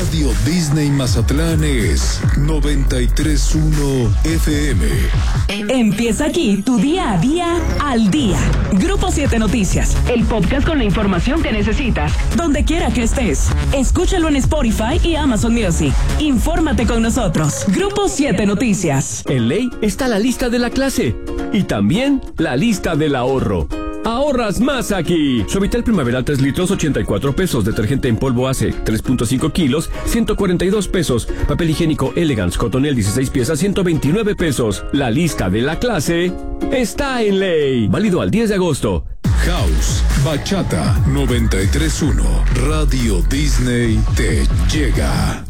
Radio Disney Mazatlán es 93.1 FM. Empieza aquí tu día a día al día. Grupo 7 Noticias, el podcast con la información que necesitas, donde quiera que estés. Escúchalo en Spotify y Amazon Music. Infórmate con nosotros. Grupo 7 Noticias. En ley está la lista de la clase y también la lista del ahorro. Ahorras más aquí. Suavitel Primaveral 3 litros, 84 pesos. Detergente en polvo ACE 3.5 kilos, 142 pesos. Papel higiénico Elegance Cotonel 16 piezas, 129 pesos. La lista de la clase está en ley. Válido al 10 de agosto. House, Bachata 93.1. Radio Disney te llega.